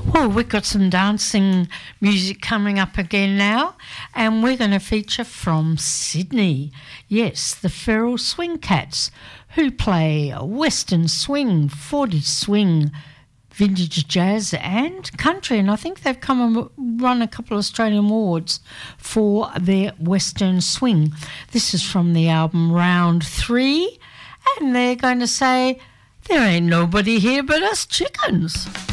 Well, we've got some dancing music coming up again now, and we're going to feature from Sydney. Yes, the Feral Swing Cats, who play Western swing, 40s swing, vintage jazz and country, and I think they've come and run a couple of Australian awards for their Western swing. This is from the album Round 3, and they're going to say, "There ain't nobody here but us chickens."